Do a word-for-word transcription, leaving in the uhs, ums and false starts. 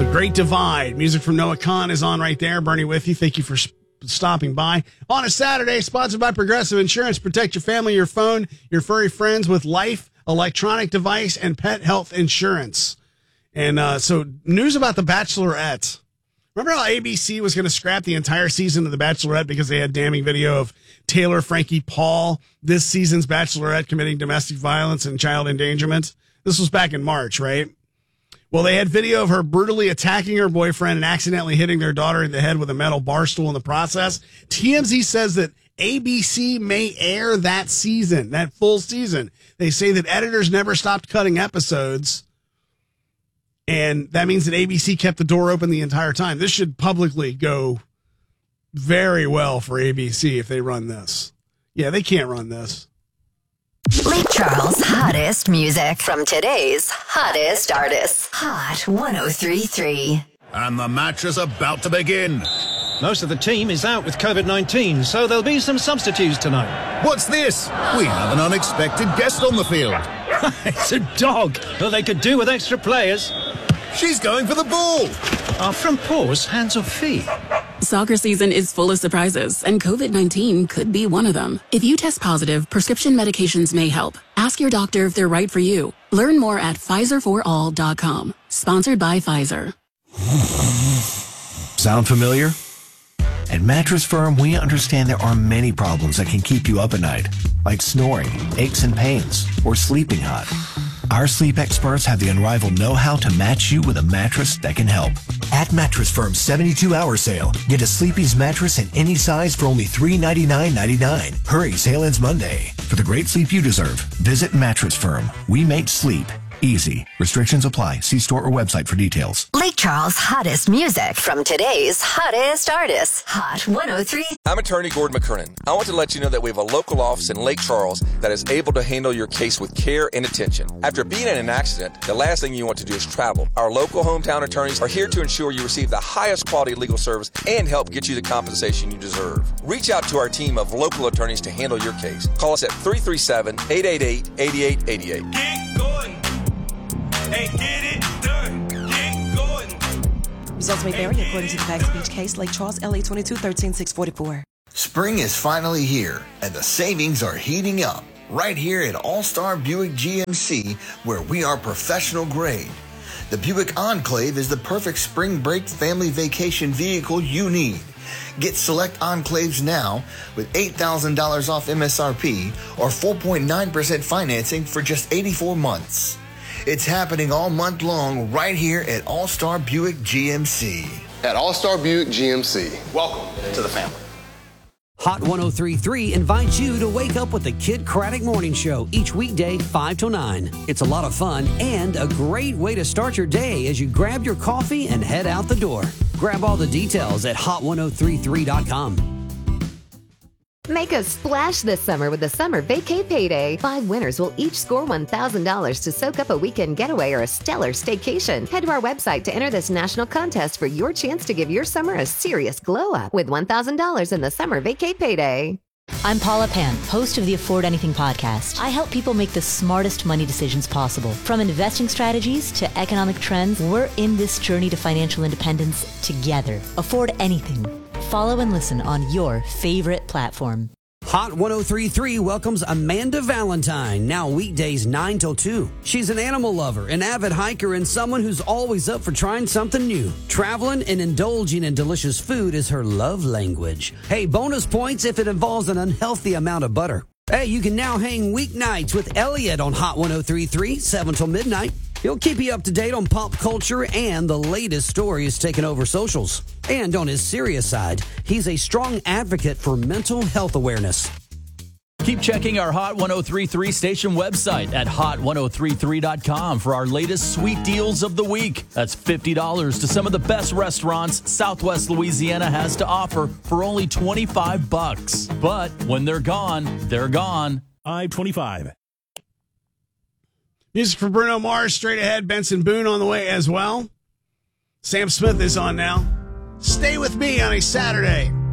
The Great Divide. Music from Noah Kahan is on right there. Bernie with you. Thank you for sp- stopping by. On a Saturday, sponsored by Progressive Insurance. Protect your family, your phone, your furry friends with life, electronic device, and pet health insurance. And uh, so news about The Bachelorette. Remember how A B C was going to scrap the entire season of The Bachelorette because they had damning video of Taylor Frankie Paul, this season's Bachelorette, committing domestic violence and child endangerment? This was back in March, right? Well, they had video of her brutally attacking her boyfriend and accidentally hitting their daughter in the head with a metal bar stool in the process. T M Z says that A B C may air that season, that full season. They say that editors never stopped cutting episodes, and that means that A B C kept the door open the entire time. This should publicly go very well for A B C if they run this. Yeah, they can't run this. Lake Charles' hottest music from today's hottest artists. Hot one oh three point three. And the match is about to begin. Most of the team is out with covid nineteen, so there'll be some substitutes tonight. What's this? We have an unexpected guest on the field. It's a dog. Well, they could do with extra players. She's going for the ball. Are front paws hands or feet? Soccer season is full of surprises, and covid nineteen could be one of them. If you test positive, prescription medications may help. Ask your doctor if they're right for you. Learn more at Pfizer for all dot com. Sponsored by Pfizer. Sound familiar? At Mattress Firm, we understand there are many problems that can keep you up at night, like snoring, aches and pains, or sleeping hot. Our sleep experts have the unrivaled know-how to match you with a mattress that can help. At Mattress Firm's seventy-two hour sale, get a Sleepy's mattress in any size for only three hundred ninety-nine dollars and ninety-nine cents. Hurry, sale ends Monday. For the great sleep you deserve, visit Mattress Firm. We make sleep easy. Restrictions apply. See store or website for details. Lake Charles' hottest music from today's hottest artists. Hot one oh three. I'm attorney Gordon McKernan. I want to let you know that we have a local office in Lake Charles that is able to handle your case with care and attention. After being in an accident, the last thing you want to do is travel. Our local hometown attorneys are here to ensure you receive the highest quality legal service and help get you the compensation you deserve. Reach out to our team of local attorneys to handle your case. Call us at three three seven, eight eight eight, eight eight eight eight. Get going and get it done. Get going. Results may vary according to the facts of each case. Lake Charles, L A twenty-two thirteen six forty-four. Spring is finally here, and the savings are heating up right here at All-Star Buick G M C, where we are professional grade. The Buick Enclave is the perfect spring break family vacation vehicle you need. Get select Enclaves now with eight thousand dollars off M S R P or four point nine percent financing for just eighty-four months. It's happening all month long right here at All-Star Buick G M C. At All-Star Buick G M C, welcome to the family. Hot one oh three point three invites you to wake up with the Kid Craddock Morning Show each weekday, five till nine. It's a lot of fun and a great way to start your day as you grab your coffee and head out the door. Grab all the details at hot one oh three three dot com. Make a splash this summer with the Summer Vacay Payday. Five winners will each score one thousand dollars to soak up a weekend getaway or a stellar staycation. Head to our website to enter this national contest for your chance to give your summer a serious glow-up with one thousand dollars in the Summer Vacay Payday. I'm Paula Pan, host of the Afford Anything podcast. I help people make the smartest money decisions possible. From investing strategies to economic trends, we're in this journey to financial independence together. Afford Anything. Follow and listen on your favorite platform. Hot one oh three point three welcomes Amanda Valentine, now weekdays nine till two. She's an animal lover, an avid hiker, and someone who's always up for trying something new. Traveling and indulging in delicious food is her love language. Hey, bonus points if it involves an unhealthy amount of butter. Hey, you can now hang weeknights with Elliot on Hot one oh three point three, seven till midnight. He'll keep you up to date on pop culture and the latest stories taking over socials. And on his serious side, he's a strong advocate for mental health awareness. Keep checking our Hot one oh three point three station website at hot one oh three three dot com for our latest sweet deals of the week. That's fifty dollars to some of the best restaurants Southwest Louisiana has to offer for only twenty-five bucks. But when they're gone, they're gone. I twenty-five. Music for Bruno Mars, straight ahead. Benson Boone on the way as well. Sam Smith is on now. Stay with me on a Saturday.